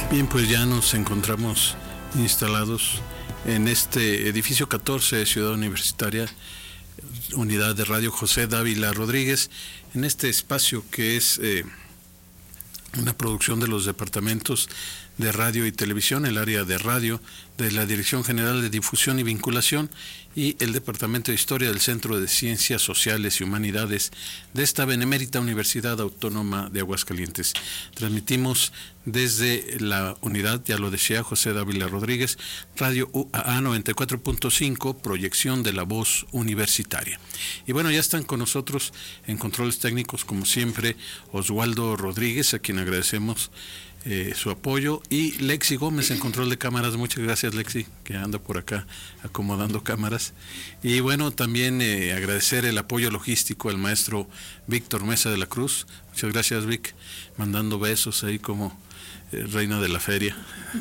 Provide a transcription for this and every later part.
Bien, pues ya nos encontramos instalados en este edificio 14 de Ciudad Universitaria, unidad de radio José Dávila Rodríguez, en este espacio que es una producción de los departamentos de radio y televisión, el área de radio de la Dirección General de Difusión y Vinculación y el Departamento de Historia del Centro de Ciencias Sociales y Humanidades de esta Benemérita Universidad Autónoma de Aguascalientes. Transmitimos desde la unidad, ya lo decía José Dávila Rodríguez, Radio UAA 94.5, proyección de la voz universitaria. Y bueno, ya están con nosotros en controles técnicos, como siempre, Oswaldo Rodríguez, a quien agradecemos su apoyo, y Lexi Gómez en control de cámaras. Muchas gracias, Lexi, que anda por acá acomodando cámaras. Y bueno, también agradecer el apoyo logístico al maestro Víctor Mesa de la Cruz. Muchas gracias, Vic, mandando besos ahí como reina de la feria.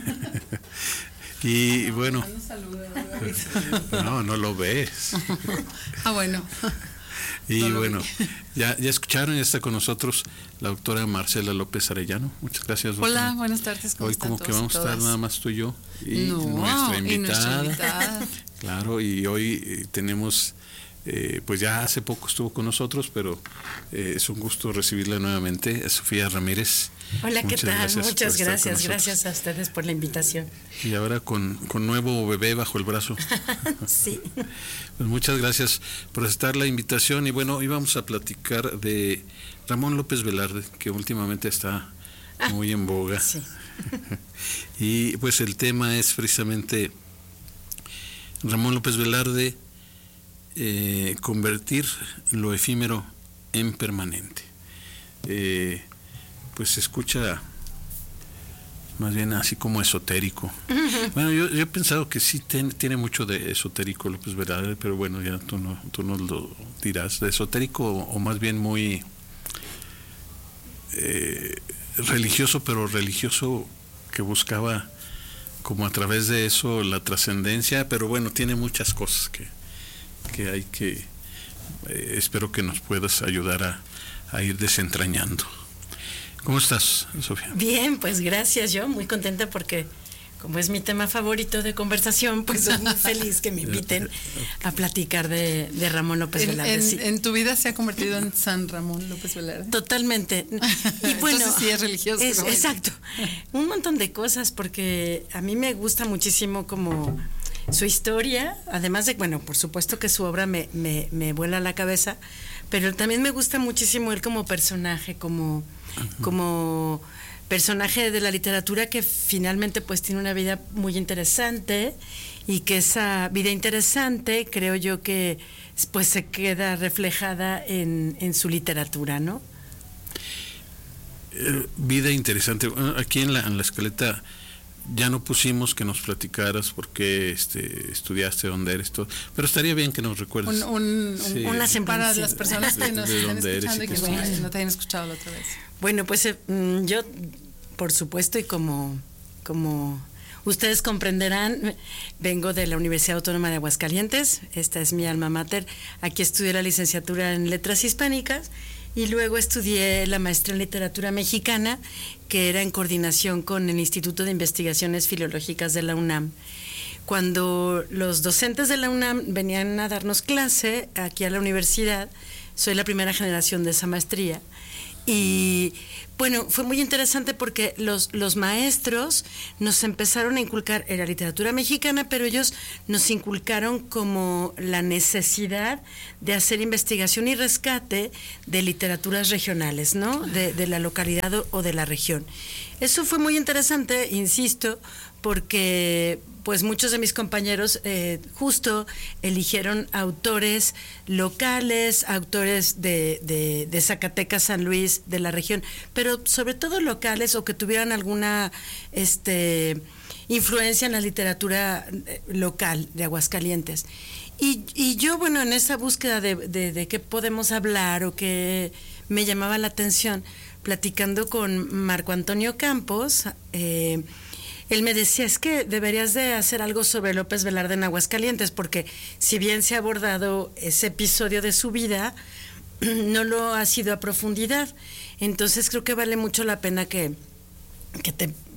Y bueno, no lo ves. Bueno. Y no bueno, ya escucharon, ya está con nosotros la doctora Marcela López Arellano. Muchas gracias, doctora. Hola, buenas tardes. Hoy como que vamos a estar nada más tú y yo y nuestra invitada. Claro, y hoy tenemos, pues ya hace poco estuvo con nosotros, pero es un gusto recibirla nuevamente, a Sofía Ramírez. Hola, ¿qué tal? Muchas gracias, gracias a ustedes por la invitación. Y ahora con nuevo bebé bajo el brazo. Sí. Pues muchas gracias por aceptar la invitación. Y bueno, hoy vamos a platicar de Ramón López Velarde, que últimamente está muy en boga. Sí. Y pues el tema es precisamente Ramón López Velarde, convertir lo efímero en permanente. Pues se escucha más bien así como esotérico. Bueno, yo he pensado que sí tiene mucho de esotérico López Velarde, pero bueno, ya tú nos lo dirás. De esotérico o más bien muy religioso, pero religioso que buscaba como a través de eso la trascendencia, pero bueno, tiene muchas cosas que hay que espero que nos puedas ayudar a ir desentrañando. ¿Cómo estás, Sofía? Bien, pues gracias. Yo muy contenta porque como es mi tema favorito de conversación, pues soy muy feliz que me inviten a platicar de Ramón López Velarde. Sí. En tu vida se ha convertido en San Ramón López Velarde. Totalmente. Y bueno, entonces sí es religioso. Exacto. Un montón de cosas, porque a mí me gusta muchísimo como su historia, además de, bueno, por supuesto que su obra me vuela a la cabeza, pero también me gusta muchísimo él como personaje, como personaje de la literatura que finalmente pues tiene una vida muy interesante y que esa vida interesante creo yo que pues se queda reflejada en su literatura, ¿no? Vida interesante. Aquí en la escaleta ya no pusimos que nos platicaras por qué estudiaste, dónde eres, todo, pero estaría bien que nos recuerdes. Una para las personas que nos están escuchando y que no te hayan escuchado la otra vez. Bueno, pues yo, por supuesto, y como ustedes comprenderán, vengo de la Universidad Autónoma de Aguascalientes, esta es mi alma mater. Aquí estudié la licenciatura en Letras Hispánicas y luego estudié la maestría en Literatura Mexicana, que era en coordinación con el Instituto de Investigaciones Filológicas de la UNAM. Cuando los docentes de la UNAM venían a darnos clase aquí a la universidad, soy la primera generación de esa maestría. Y bueno, fue muy interesante porque los maestros nos empezaron a inculcar, era literatura mexicana, pero ellos nos inculcaron como la necesidad de hacer investigación y rescate de literaturas regionales, ¿no? De la localidad o de la región. Eso fue muy interesante, insisto, porque pues muchos de mis compañeros justo eligieron autores locales, autores de Zacatecas, San Luis, de la región, pero sobre todo locales o que tuvieran alguna influencia en la literatura local de Aguascalientes. Y yo, bueno, en esa búsqueda de qué podemos hablar o qué me llamaba la atención, platicando con Marco Antonio Campos, él me decía, es que deberías de hacer algo sobre López Velarde en Aguascalientes, porque si bien se ha abordado ese episodio de su vida, no lo ha sido a profundidad. Entonces creo que vale mucho la pena que te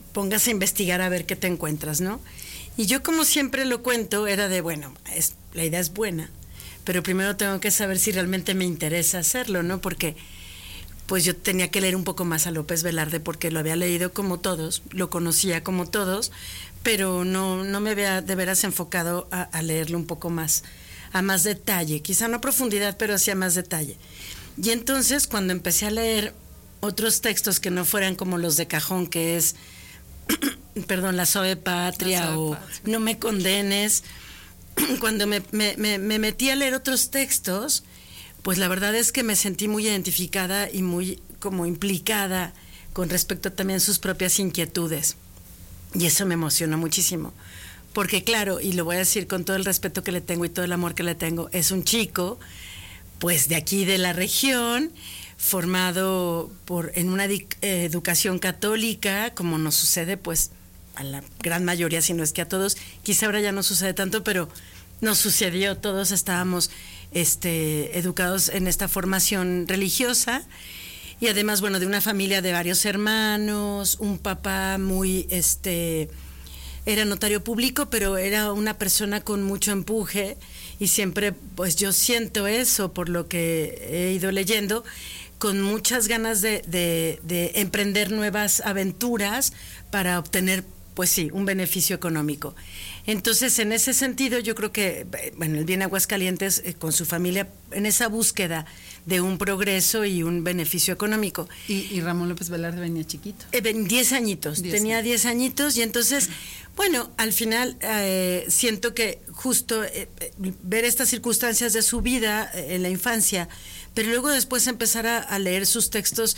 pongas a investigar a ver qué te encuentras, ¿no? Y yo, como siempre lo cuento, era de, bueno, la idea es buena, pero primero tengo que saber si realmente me interesa hacerlo, ¿no? Porque pues yo tenía que leer un poco más a López Velarde, porque lo había leído como todos, lo conocía como todos, pero no me había de veras enfocado a leerlo un poco más, a más detalle, quizá no a profundidad, pero sí a más detalle. Y entonces, cuando empecé a leer otros textos que no fueran como los de cajón, que es, perdón, La Suave Patria o No me condenes, cuando me metí a leer otros textos, pues la verdad es que me sentí muy identificada y muy como implicada con respecto también a sus propias inquietudes. Y eso me emocionó muchísimo. Porque claro, y lo voy a decir con todo el respeto que le tengo y todo el amor que le tengo, es un chico, pues de aquí de la región, formado en una educación católica, como nos sucede pues a la gran mayoría, si no es que a todos. Quizá ahora ya no sucede tanto, pero nos sucedió, todos estábamos educados en esta formación religiosa, y además, bueno, de una familia de varios hermanos, un papá muy, era notario público, pero era una persona con mucho empuje, y siempre, pues yo siento eso por lo que he ido leyendo, con muchas ganas de emprender nuevas aventuras para obtener, pues sí, un beneficio económico. Entonces, en ese sentido, yo creo que, bueno, él viene a Aguascalientes con su familia en esa búsqueda de un progreso y un beneficio económico. ¿Y Ramón López Velarde venía chiquito? 10 añitos, tenía 10 añitos, y entonces, bueno, al final siento que justo ver estas circunstancias de su vida en la infancia, pero luego después empezar a leer sus textos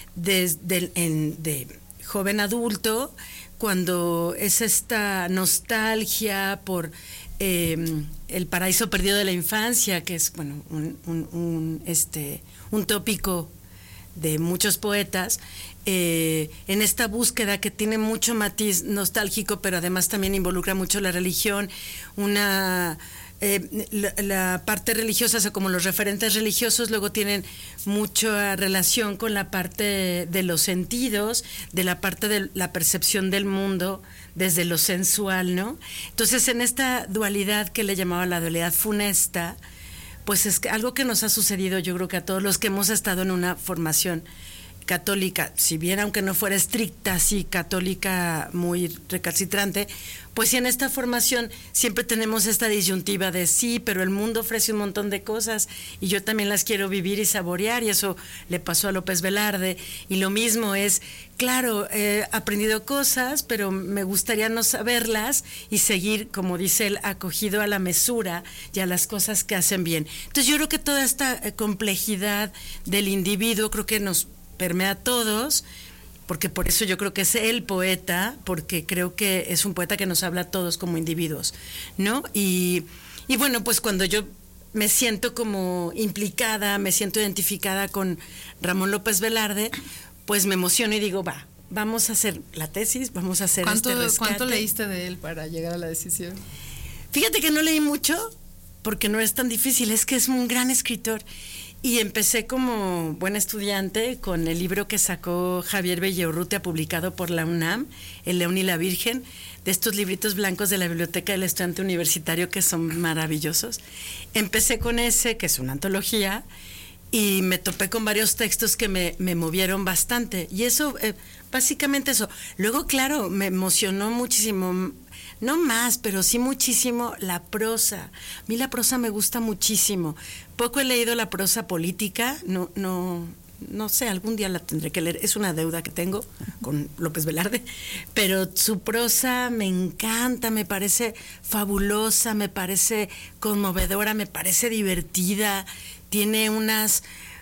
de joven adulto, cuando es esta nostalgia por el paraíso perdido de la infancia, que es, bueno, un tópico de muchos poetas, en esta búsqueda que tiene mucho matiz nostálgico, pero además también involucra mucho la religión, la parte religiosa, o sea, como los referentes religiosos luego tienen mucha relación con la parte de los sentidos, de la parte de la percepción del mundo desde lo sensual, ¿no? Entonces, en esta dualidad que le llamaba la dualidad funesta, pues es algo que nos ha sucedido, yo creo que a todos los que hemos estado en una formación católica, si bien aunque no fuera estricta, sí, católica muy recalcitrante, pues sí, en esta formación siempre tenemos esta disyuntiva de sí, pero el mundo ofrece un montón de cosas y yo también las quiero vivir y saborear, y eso le pasó a López Velarde. Y lo mismo es, claro, he aprendido cosas, pero me gustaría no saberlas y seguir, como dice él, acogido a la mesura y a las cosas que hacen bien. Entonces yo creo que toda esta complejidad del individuo creo que nos permea a todos, porque por eso yo creo que es el poeta, porque creo que es un poeta que nos habla a todos como individuos, ¿no? Y bueno, pues cuando yo me siento como implicada, me siento identificada con Ramón López Velarde, pues me emociono y digo, vamos a hacer la tesis, vamos a hacer este rescate. ¿Cuánto leíste de él para llegar a la decisión? Fíjate que no leí mucho, porque no es tan difícil, es que es un gran escritor. Y empecé como buena estudiante con el libro que sacó Javier Villaurrutia, publicado por la UNAM, El León y la Virgen, de estos libritos blancos de la Biblioteca del Estudiante Universitario que son maravillosos. Empecé con ese, que es una antología, y me topé con varios textos que me movieron bastante. Y eso, básicamente eso. Luego, claro, me emocionó muchísimo, no más, pero sí muchísimo la prosa. A mí la prosa me gusta muchísimo. Poco he leído la prosa política, no sé, algún día la tendré que leer. Es una deuda que tengo con López Velarde, pero su prosa me encanta, me parece fabulosa, me parece conmovedora, me parece divertida. Tiene unas,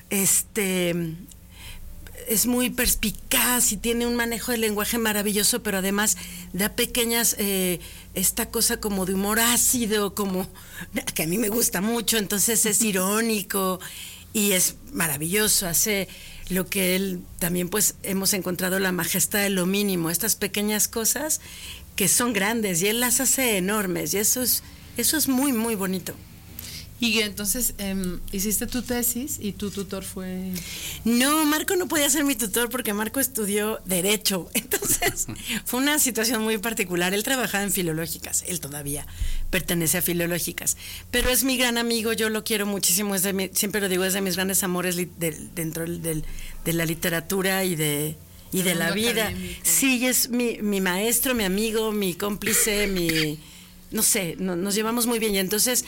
es muy perspicaz y tiene un manejo del lenguaje maravilloso, pero además da pequeñas, esta cosa como de humor ácido, como que a mí me gusta mucho, entonces es irónico y es maravilloso, hace lo que él también, pues hemos encontrado la majestad de lo mínimo, estas pequeñas cosas que son grandes y él las hace enormes, y eso es muy, muy bonito. Y entonces hiciste tu tesis y tu tutor fue... No, Marco no podía ser mi tutor porque Marco estudió Derecho. Entonces Entonces, fue una situación muy particular. Él trabajaba en filológicas, él todavía pertenece a filológicas, pero es mi gran amigo, yo lo quiero muchísimo, siempre lo digo, es de mis grandes amores dentro de la literatura y de la vida. Académico. Sí, es mi maestro, mi amigo, mi cómplice, no sé, nos llevamos muy bien. Y entonces,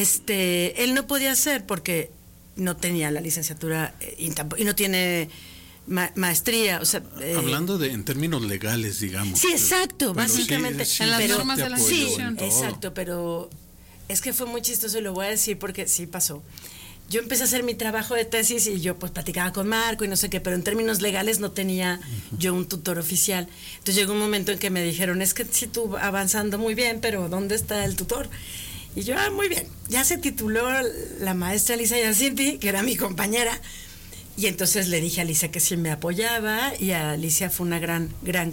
él no podía hacer porque no tenía la licenciatura y no tiene maestría, o sea, hablando en términos legales, digamos. Sí, exacto, básicamente. Sí, en las normas de la institución. Sí, exacto, pero es que fue muy chistoso y lo voy a decir porque sí pasó. Yo empecé a hacer mi trabajo de tesis y yo pues platicaba con Marco y no sé qué, pero en términos legales no tenía yo un tutor oficial. Entonces llegó un momento en que me dijeron, es que sí, tú avanzando muy bien, pero ¿dónde está el tutor? Y yo, muy bien, ya se tituló la maestra Alicia Yacinti, que era mi compañera, y entonces le dije a Alicia que sí me apoyaba, y a Alicia fue una gran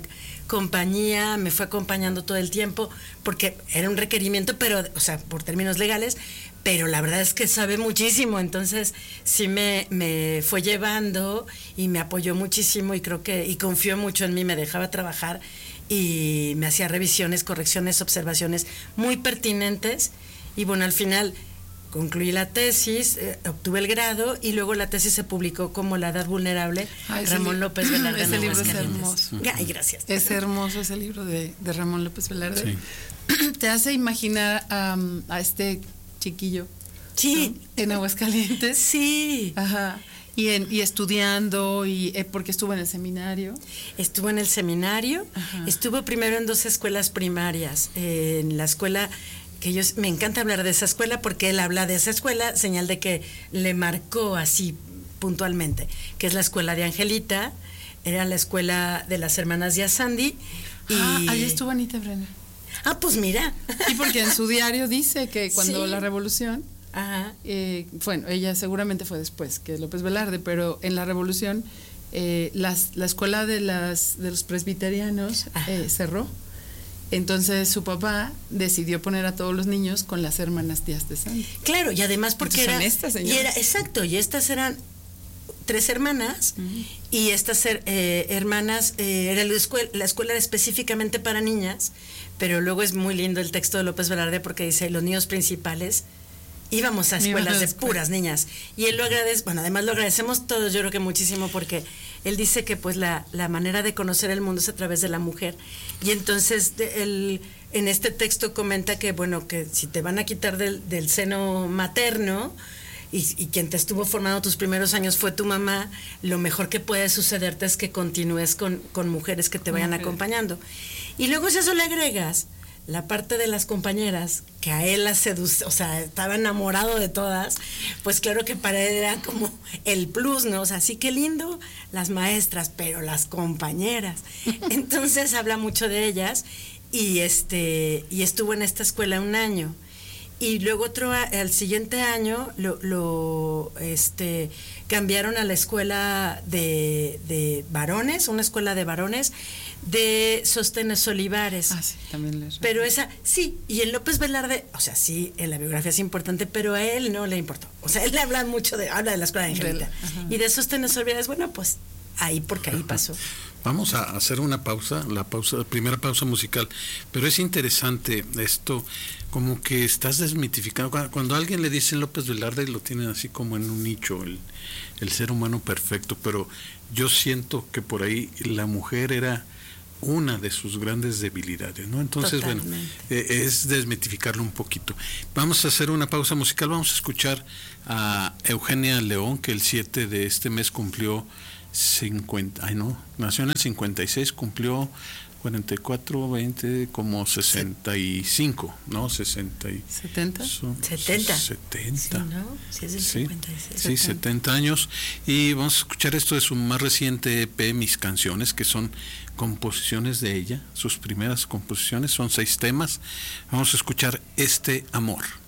compañía, me fue acompañando todo el tiempo, porque era un requerimiento, pero, o sea, por términos legales, pero la verdad es que sabe muchísimo, entonces sí me fue llevando y me apoyó muchísimo y confió mucho en mí, me dejaba trabajar y me hacía revisiones, correcciones, observaciones muy pertinentes. Y bueno, al final concluí la tesis, obtuve el grado y luego la tesis se publicó como La Edad Vulnerable, Ramón López Velarde. Ese libro es hermoso. Ay, gracias. Es hermoso ese libro de Ramón López Velarde. Sí. Te hace imaginar a este chiquillo. Sí. ¿No? En Aguascalientes. Sí. Ajá. Y estudiando, porque estuvo en el seminario. Estuvo en el seminario. Ajá. Estuvo primero en 2 escuelas primarias. En la escuela, que me encanta hablar de esa escuela porque él habla de esa escuela, señal de que le marcó así puntualmente, que es la escuela de Angelita, era la escuela de las hermanas Díaz Sandy. Ahí estuvo Anita Brenner. Pues mira. Y porque en su diario dice que cuando la revolución, bueno, ella seguramente fue después que López Velarde, pero en la revolución la escuela de los presbiterianos cerró. Entonces su papá decidió poner a todos los niños con las hermanas Díaz de Sandy. Claro, y además porque exacto, y estas eran 3 hermanas, y estas hermanas era la escuela era específicamente para niñas, pero luego es muy lindo el texto de López Velarde porque dice, los niños principales íbamos a escuelas de puras niñas, y él lo agradece, bueno, además lo agradecemos todos, yo creo que muchísimo, porque él dice que pues la manera de conocer el mundo es a través de la mujer, y entonces él en este texto comenta que bueno, que si te van a quitar del seno materno y quien te estuvo formando tus primeros años fue tu mamá, lo mejor que puede sucederte es que continúes con mujeres que te vayan acompañando. Y luego si a eso le agregas la parte de las compañeras, que a él las seduce, o sea, estaba enamorado de todas, pues claro que para él era como el plus, ¿no? O sea, sí que lindo las maestras, pero las compañeras. Entonces habla mucho de ellas y estuvo en esta escuela 1 año. Y luego al siguiente año cambiaron a la escuela de varones, una escuela de varones de Sóstenes Olivares. Sí, también les pero esa, sí, y en López Velarde, o sea, sí, en la biografía es importante, pero a él no le importó. O sea, él habla mucho habla de la escuela de Angelita. Y de Sóstenes Olivares, bueno, pues ahí, porque ahí pasó. Vamos a hacer una pausa, la primera pausa musical, pero es interesante esto, como que estás desmitificando. Cuando a alguien le dice López Velarde, lo tienen así como en un nicho, el ser humano perfecto, pero yo siento que por ahí la mujer era una de sus grandes debilidades, ¿no? Entonces, totalmente. Bueno, es desmitificarlo un poquito. Vamos a hacer una pausa musical, vamos a escuchar a Eugenia León, que el 7 de este mes cumplió 50, nació en el 56, cumplió 44, 20, como 65, ¿no? 60 y... ¿70? 70. 70. Sí, ¿no? Sí, es el 56. Sí, 70 años. Y vamos a escuchar esto de su más reciente EP, Mis Canciones, que son composiciones de ella. Sus primeras composiciones son 6 temas. Vamos a escuchar Este Amor.